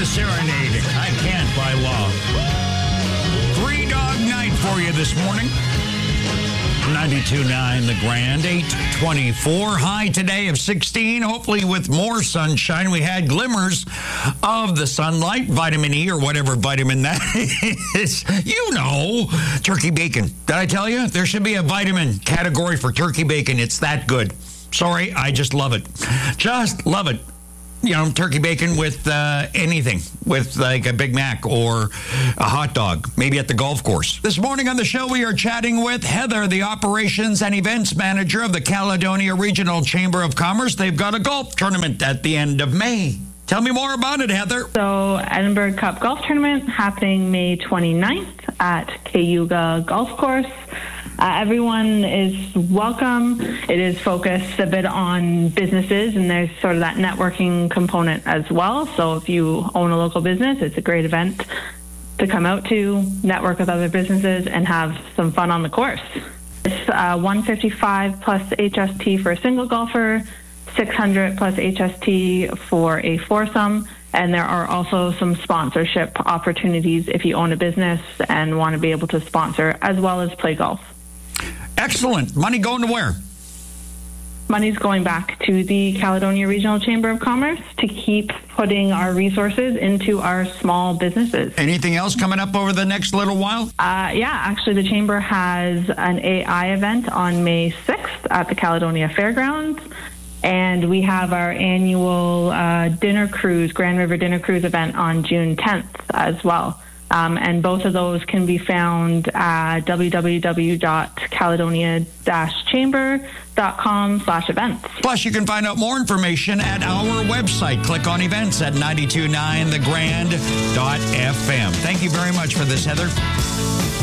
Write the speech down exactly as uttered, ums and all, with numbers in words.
to serenade. I can't by law. Three Dog Night for you this morning. ninety-two point nine The Grand, eight twenty-four. High today of sixteen, hopefully with more sunshine. We had glimmers of the sunlight, vitamin E or whatever vitamin that is. You know, turkey bacon. Did I tell you? There should be a vitamin category for turkey bacon. It's that good. Sorry, I just love it. Just love it. You know, turkey bacon with uh, anything, with like a Big Mac or a hot dog, maybe at the golf course. This morning on the show, we are chatting with Heather, the operations and events manager of the Caledonia Regional Chamber of Commerce. They've got a golf tournament at the end of May. Tell me more about it, Heather. So, Edinburgh Cup Golf Tournament happening May twenty-ninth at Cayuga Golf Course. Uh, everyone is welcome. It is focused a bit on businesses, and there's sort of that networking component as well. So if you own a local business, it's a great event to come out to, network with other businesses, and have some fun on the course. It's uh, one fifty-five plus H S T for a single golfer, six hundred plus H S T for a foursome. And there are also some sponsorship opportunities if you own a business and want to be able to sponsor as well as play golf. Excellent. Money going to where? Money's going back to the Caledonia Regional Chamber of Commerce to keep putting our resources into our small businesses. Anything else coming up over the next little while? Uh, yeah, actually the Chamber has an A I event on May sixth at the Caledonia Fairgrounds. And we have our annual uh, dinner cruise, Grand River Dinner Cruise event on June tenth as well. Um, and both of those can be found at w w w dot caledonia dash chamber dot com slash events. Plus, you can find out more information at our website. Click on events at ninety-two point nine the grand dot f m. Thank you very much for this, Heather.